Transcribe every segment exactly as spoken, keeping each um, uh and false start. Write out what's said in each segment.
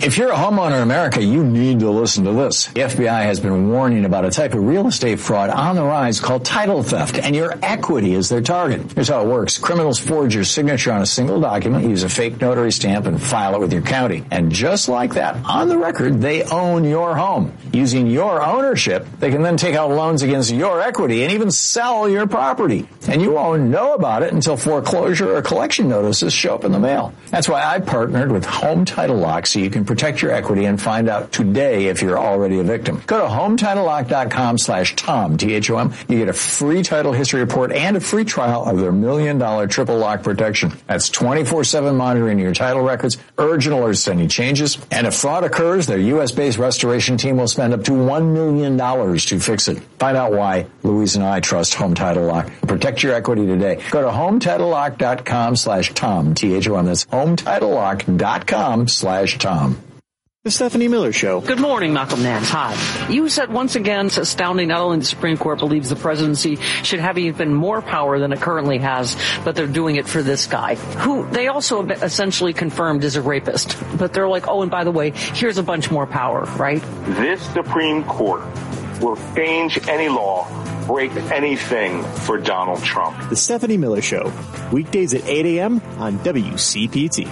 If you're a homeowner in America, you need to listen to this. The F B I has been warning about a type of real estate fraud on the rise called title theft, and your equity is their target. Here's how it works. Criminals forge your signature on a single document, use a fake notary stamp, and file it with your county. And just like that, on the record, they own your home. Using your ownership, they can then take out loans against your equity and even sell your property. And you won't know about it until foreclosure or collection notices show up in the mail. That's why I partnered with Home Title Lock so you can protect your equity and find out today if you're already a victim. Go to home title lock dot com slash Tom, T H O M. You get a free title history report and a free trial of their million dollar triple lock protection. That's twenty-four seven monitoring your title records, urgent alerts to any changes. And if fraud occurs, their U S based restoration team will spend up to one million dollars to fix it. Find out why Louise and I trust Home Title Lock. Protect your equity today. Go to home title lock dot com slash Tom, T H O M. That's home title lock dot com slash Tom. The Stephanie Miller Show. Good morning, Malcolm Nance. Hi. You said once again it's astounding not only the Supreme Court believes the presidency should have even more power than it currently has, but they're doing it for this guy, who they also essentially confirmed is a rapist. But they're like, oh, and by the way, here's a bunch more power, right? This Supreme Court will change any law, break anything for Donald Trump. The Stephanie Miller Show. Weekdays at eight a.m. on W C P T.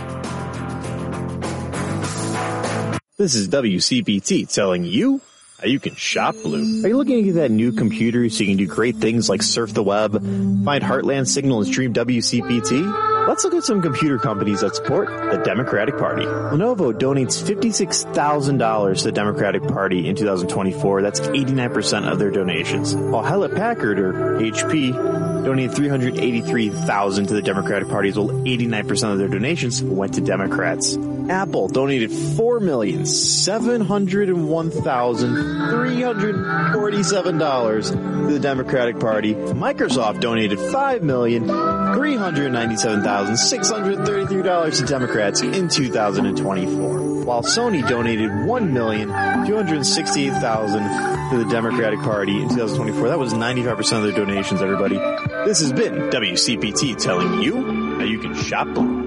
This is W C P T telling you how you can shop blue. Are you looking to get that new computer so you can do great things like surf the web, find Heartland Signal, and stream W C P T? Let's look at some computer companies that support the Democratic Party. Lenovo donates fifty-six thousand dollars to the Democratic Party in two thousand twenty-four. That's eighty-nine percent of their donations. While Hewlett-Packard, or H P, donated three hundred eighty-three thousand dollars to the Democratic Party, as well eighty-nine percent of their donations went to Democrats. Apple donated four million seven hundred one thousand three hundred forty-seven dollars to the Democratic Party. Microsoft donated five million three hundred ninety-seven thousand six hundred thirty-three dollars to Democrats in two thousand twenty-four, while Sony donated one million two hundred sixty-eight thousand dollars to the Democratic Party in two thousand twenty-four. That was ninety-five percent of their donations, everybody. This has been W C P T telling you how you can shop blue.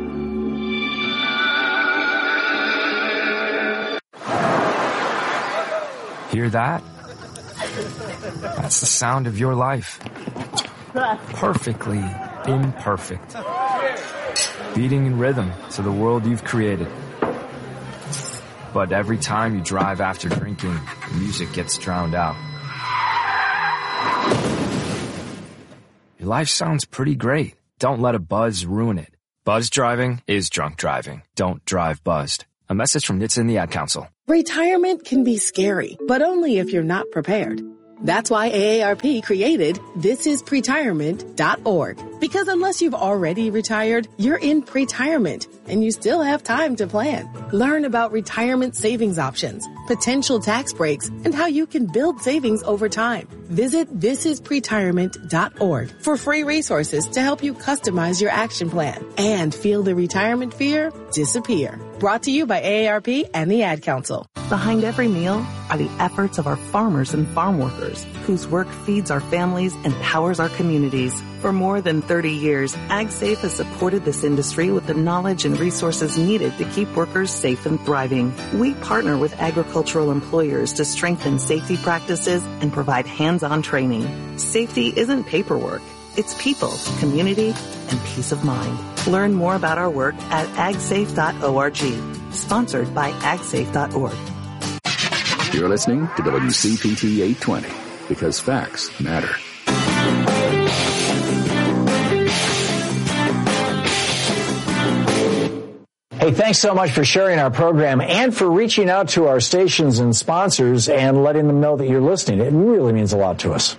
Hear that? That's the sound of your life. Perfectly imperfect. Beating in rhythm to the world you've created. But every time you drive after drinking, the music gets drowned out. Your life sounds pretty great. Don't let a buzz ruin it. Buzz driving is drunk driving. Don't drive buzzed. A message from N H T S A and the Ad Council. Retirement can be scary, but only if you're not prepared. That's why A A R P created this is pretirement dot org. Because unless you've already retired, you're in pretirement, and you still have time to plan. Learn about retirement savings options, potential tax breaks, and how you can build savings over time. Visit this is pretirement dot org for free resources to help you customize your action plan and feel the retirement fear disappear. Brought to you by A A R P and the Ad Council. Behind every meal are the efforts of our farmers and farm workers, whose work feeds our families and powers our communities. For more than thirty years, AgSafe has supported this industry with the knowledge and resources needed to keep workers safe and thriving. We partner with agricultural employers to strengthen safety practices and provide hands-on training. Safety isn't paperwork. It's people, community, and peace of mind. Learn more about our work at ag safe dot org. Sponsored by ag safe dot org. You're listening to W C P T eight twenty, because facts matter. Hey, thanks so much for sharing our program and for reaching out to our stations and sponsors and letting them know that you're listening. It really means a lot to us.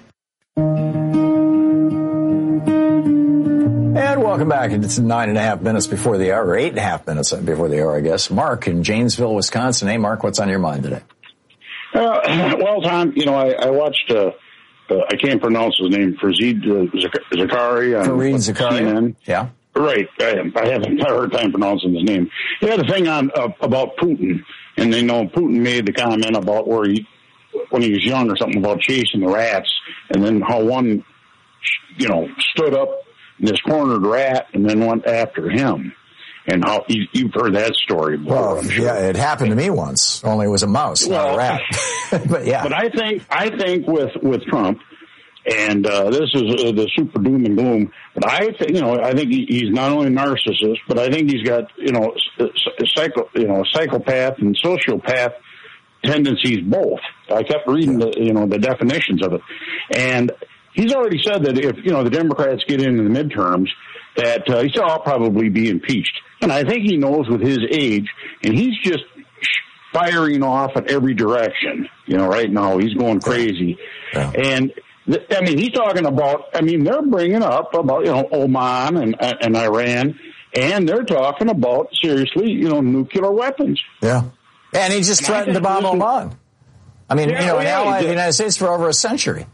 And welcome back. It's nine and a half minutes before the hour, or eight and a half minutes before the hour, I guess. Mark in Janesville, Wisconsin. Hey, Mark, what's on your mind today? Uh, well, Tom, you know, I, I watched, uh, uh, I can't pronounce his name, Fareed uh, Zakaria. Fareed Zakaria. Yeah. Right. I, I haven't a hard time pronouncing his name. He had a thing on uh, about Putin, and they know Putin made the comment about where he, when he was young or something, about chasing the rats, and then how one, you know, stood up in this cornered rat and then went after him. and how you, you've heard that story before. Well, sure. yeah, it happened to me once. Only it was a mouse, well, not a rat. But yeah, but I think I think with with Trump, and uh, this is uh, the super doom and gloom. But I think you know I think he, he's not only a narcissist, but I think he's got you know psycho you know psychopath and sociopath tendencies both. I kept reading the you know the definitions of it, and he's already said that if you know the Democrats get into the midterms, that uh, he'll probably be impeached. And I think he knows with his age, and he's just firing off at every direction. You know, right now he's going crazy, yeah. and th- I mean he's talking about. I mean they're bringing up about you know Oman and and Iran, and they're talking about seriously you know nuclear weapons. Yeah, and he just and threatened to bomb Oman. I mean, yeah, you know, an yeah, ally of the United States for over a century.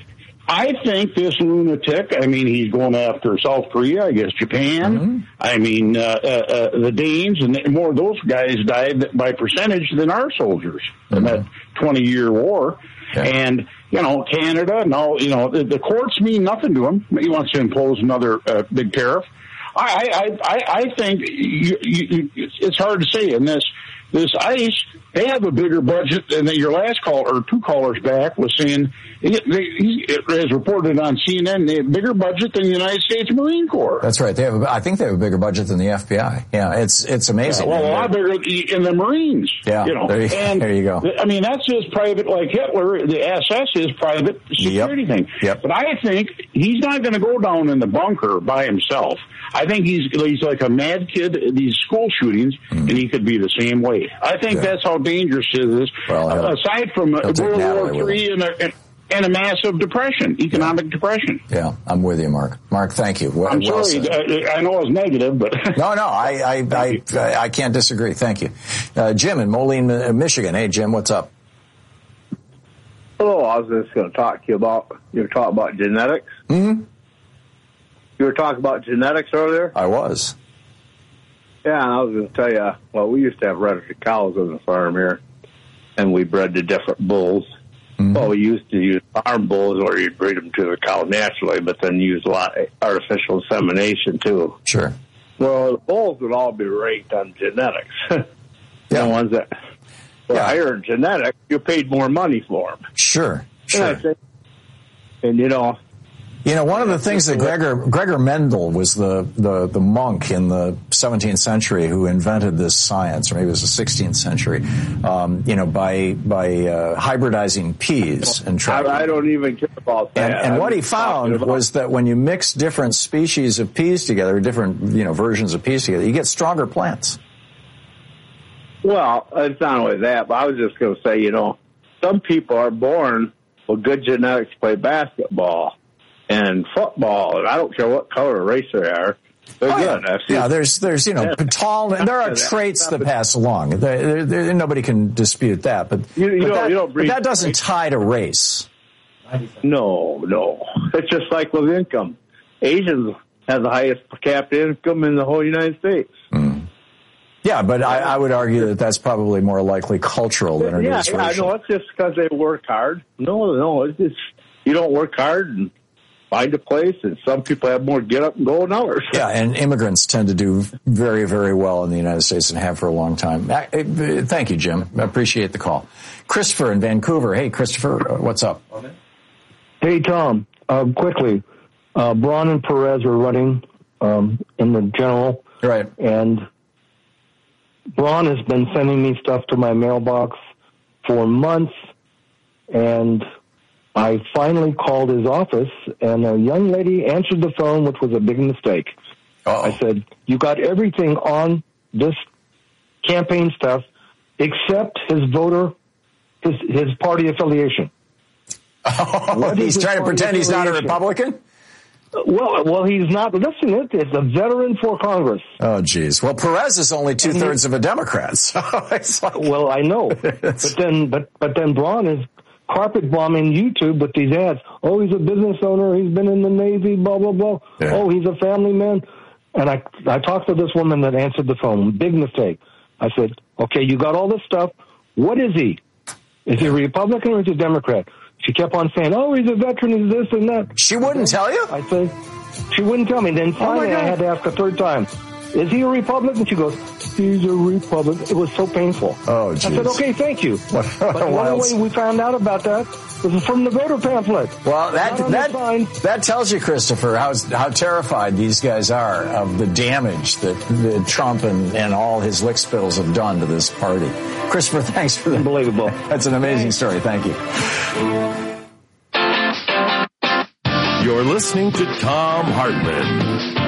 I think this lunatic, I mean, he's going after South Korea, I guess Japan. Mm-hmm. I mean, uh, uh, uh, the Danes and more of those guys died by percentage than our soldiers mm-hmm. in that twenty-year war. Yeah. And, you know, Canada, no, you know, the, the courts mean nothing to him. He wants to impose another uh, big tariff. I, I, I, I think you, you, it's hard to say in this. This ICE, they have a bigger budget than your last call, or two callers back was saying, it, they, it has reported on C N N, they have a bigger budget than the United States Marine Corps. That's right. They have, a, I think they have a bigger budget than the F B I. Yeah, it's it's amazing. Yeah, well, a lot bigger in the Marines. Yeah, you know. there, you, and, there you go. I mean, that's his private, like Hitler, the S S is private security yep. thing. Yep. But I think he's not going to go down in the bunker by himself. I think he's he's like a mad kid at these school shootings, mm. and he could be the same way. I think yeah. that's how dangerous it is. Well, uh, aside from World War Three and a, and a massive depression, economic yeah. depression. Yeah, I'm with you, Mark. Mark, thank you. Well, I'm sorry. Well I, I know it's negative, but no, no, I I, I I can't disagree. Thank you, uh, Jim in Moline, Michigan. Hey, Jim, what's up? Hello. I was just going to talk to you about you were talking about genetics. Mm-hmm. You were talking about genetics earlier? I was. Yeah, and I was going to tell you, well, we used to have hereditary cows on the farm here, and we bred the different bulls. Mm-hmm. Well, we used to use farm bulls, or you'd breed them to the cow naturally, but then use a lot of artificial insemination, too. Sure. Well, the bulls would all be ranked on genetics. Yeah. The ones that were yeah. higher in genetics, you paid more money for them. Sure, sure. And, I think, and you know... You know, one of the things that Gregor Gregor Mendel was the, the, the monk in the seventeenth century who invented this science, or maybe it was the sixteenth century, um, you know, by by uh, hybridizing peas and tracking. I, I don't even care about that. And, and what he found was that when you mix different species of peas together, different, you know, versions of peas together, you get stronger plants. Well, it's not only that, but I was just going to say, you know, some people are born with good genetics to play basketball and football, and I don't care what color or race they are. They're oh, good. Yeah. yeah, there's, there's, you know, tall, and there are traits that pass along. There, there, nobody can dispute that, but, you, you but, don't, that, you don't but that doesn't tie to race. No, no. It's just like with income. Asians have the highest per capita income in the whole United States. Mm. Yeah, but I, I would argue that that's probably more likely cultural than it yeah, is yeah, racial. Yeah, no, it's just because they work hard. No, no, it's just you don't work hard and find a place, and some people have more get up and go than others. Yeah, and immigrants tend to do very, very well in the United States and have for a long time. Thank you, Jim. I appreciate the call. Christopher in Vancouver. Hey, Christopher, what's up? Hey, Tom. Uh, quickly, uh, Braun and Perez are running um, in the general. Right. And Braun has been sending me stuff to my mailbox for months, and I finally called his office, and a young lady answered the phone, which was a big mistake. Uh-oh. I said, you got everything on this campaign stuff except his voter, his, his party affiliation. Oh, he's trying to pretend he's not a Republican? Well, well, he's not. Listen, it, it's a veteran for Congress. Oh, geez. Well, Perez is only two thirds of a Democrat. So it's like, well, I know, but then, but but then Braun is carpet bombing YouTube with these ads. Oh, he's a business owner. He's been in the Navy. Blah blah blah. Yeah. Oh, he's a family man. And I I talked to this woman that answered the phone. Big mistake. I said, okay, you got all this stuff. What is he? Is he a Republican or is he a Democrat? She kept on saying, oh, he's a veteran, he's this and that. She wouldn't tell you? I said, she wouldn't tell me. Then finally oh I had to ask a third time. is he a Republican? She goes, he's a Republican. It was so painful. Oh, geez. I said, okay, thank you. But the only way we found out about that was from the voter pamphlet. Well, that that, that tells you, Christopher, how how terrified these guys are of the damage that, that Trump and, and all his lick spittles have done to this party. Christopher, thanks for that. Unbelievable. That's an amazing story. Thank you. You're listening to Thom Hartmann.